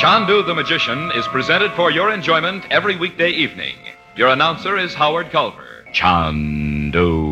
Chandu the Magician is presented for your enjoyment every weekday evening. Your announcer is Howard Culver. Chandu.